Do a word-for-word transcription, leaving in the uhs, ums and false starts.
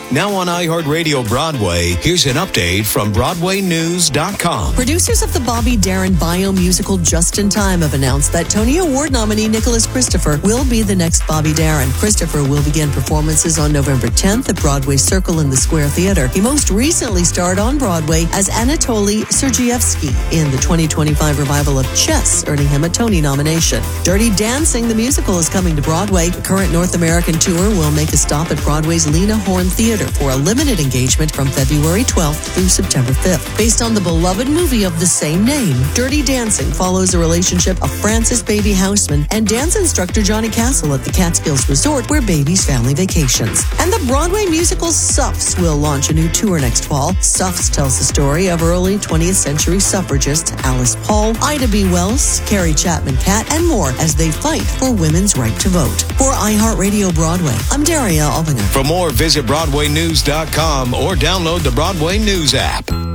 Now on iHeartRadio Broadway, here's an update from Broadway News dot com. Producers of the Bobby Darin biomusical Just in Time have announced that Tony Award nominee Nicholas Christopher will be the next Bobby Darin. Christopher will begin performances on November tenth at Broadway Circle in the Square Theater. He most recently starred on Broadway as Anatoly Sergeyevsky in the twenty twenty-five revival of Chess, earning him a Tony nomination. Dirty Dancing, the musical, is coming to Broadway. The current North American tour will make a stop at Broadway's Lena Horne Theater for a limited engagement from February twelfth through September fifth. Based on the beloved movie of the same name, Dirty Dancing follows the relationship of Frances Baby Houseman and dance instructor Johnny Castle at the Catskills Resort, where Baby's family vacations. And the Broadway musical Suffs will launch a new tour next fall. Suffs tells the story of early twentieth century suffragists Alice Paul, Ida B. Wells, Carrie Chapman Catt, and more as they fight for women's right to vote. For iHeartRadio Broadway, I'm Daria Albinger. For more, visit Broadway News dot com or download the Broadway News app.